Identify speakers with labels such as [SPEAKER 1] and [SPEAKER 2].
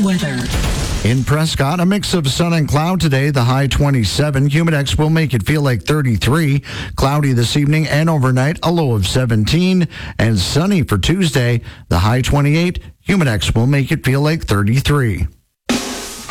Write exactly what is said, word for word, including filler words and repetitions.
[SPEAKER 1] weather.
[SPEAKER 2] In Prescott, a mix of sun and cloud today, the high twenty-seven. Humidex will make it feel like thirty-three. Cloudy this evening and overnight, a low of seventeen. And sunny for Tuesday, the high twenty-eight. Humidex will make it feel like thirty-three.